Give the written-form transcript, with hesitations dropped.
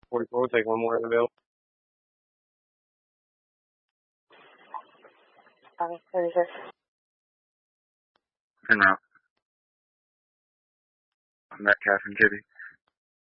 44, we'll take one more available. Okay, 36. En route. Metcalf and Gibby.